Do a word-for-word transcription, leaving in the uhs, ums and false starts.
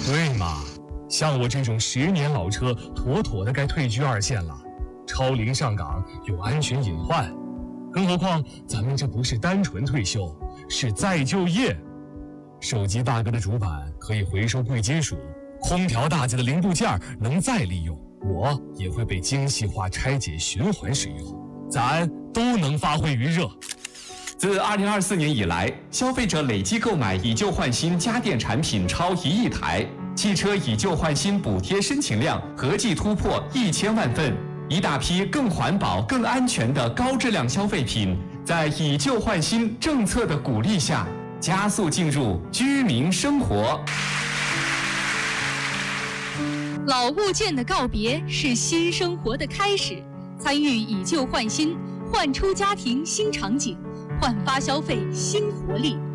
对嘛，像我这种十年老车，妥妥的该退居二线了。超龄上岗有安全隐患，更何况咱们这不是单纯退休，是再就业。手机大哥的主板可以回收贵金属，空调大姐的零部件能再利用，我也会被精细化拆解循环使用，咱都能发挥余热。 自二零二四年以来，消费者累计购买以旧换新家电产品超一亿台，汽车以旧换新补贴申请量合计突破一千万份，一大批更环保、更安全的高质量消费品，在以旧换新政策的鼓励下，加速进入居民生活。 老物件的告别是新生活的开始，参与以旧换新，焕出家庭新场景，焕发消费新活力。